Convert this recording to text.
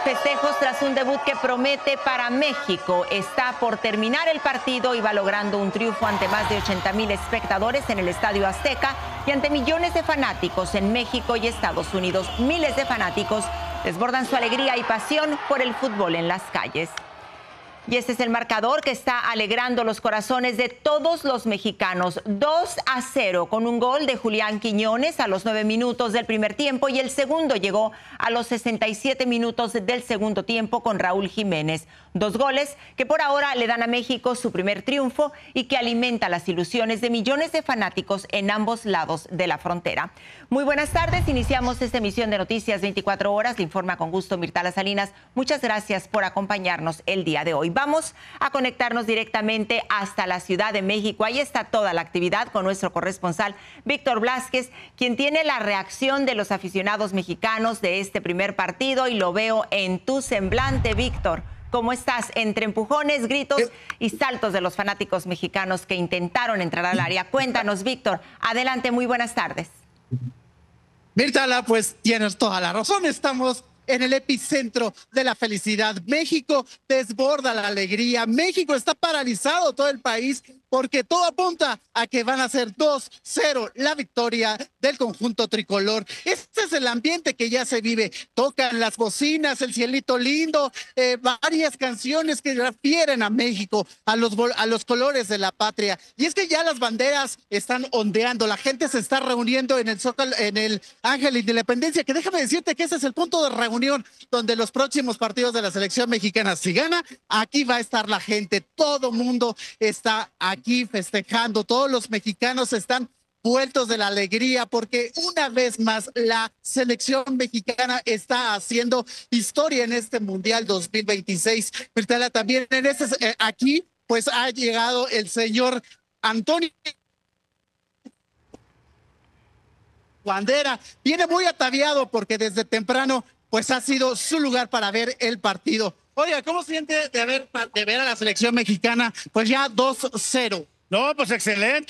Festejos tras un debut que promete para México. Está por terminar el partido y va logrando un triunfo ante más de 80,000 espectadores en el Estadio Azteca y ante millones de fanáticos en México y Estados Unidos. Miles de fanáticos desbordan su alegría y pasión por el fútbol en las calles. Y este es el marcador que está alegrando los corazones de todos los mexicanos. 2-0 con un gol de Julián Quiñones a los 9 minutos del primer tiempo y el segundo llegó a los 67 minutos del segundo tiempo con Raúl Jiménez. 2 goles que por ahora le dan a México su primer triunfo y que alimenta las ilusiones de millones de fanáticos en ambos lados de la frontera. Muy buenas tardes, iniciamos esta emisión de Noticias 24 Horas. Le informa con gusto Mirtala Salinas. Muchas gracias por acompañarnos el día de hoy. Vamos a conectarnos directamente hasta la Ciudad de México. Ahí está toda la actividad con nuestro corresponsal Víctor Blázquez, quien tiene la reacción de los aficionados mexicanos de este primer partido y lo veo en tu semblante, Víctor. ¿Cómo estás? Entre empujones, gritos y saltos de los fanáticos mexicanos que intentaron entrar al área. Cuéntanos, Víctor. Adelante, muy buenas tardes. Mirtala, pues tienes toda la razón. Estamos en el epicentro de la felicidad. México desborda la alegría. México está paralizado, todo el país, porque todo apunta a que van a ser 2-0 la victoria del conjunto tricolor. Este es el ambiente que ya se vive. Tocan las bocinas, el cielito lindo, varias canciones que refieren a México, a los colores de la patria. Y es que ya las banderas están ondeando, la gente se está reuniendo en el Zócalo, en el Ángel de Independencia, que déjame decirte que ese es el punto de reunión donde los próximos partidos de la selección mexicana, si gana, aquí va a estar la gente. Todo mundo está aquí festejando, todos los mexicanos están vueltos de la alegría porque una vez más la selección mexicana está haciendo historia en este Mundial 2026. Mirtala, también en aquí pues ha llegado el señor Antonio Bandera. Viene muy ataviado porque desde temprano pues ha sido su lugar para ver el partido. Oiga, ¿cómo siente de ver a la selección mexicana pues ya 2-0? No, pues excelente.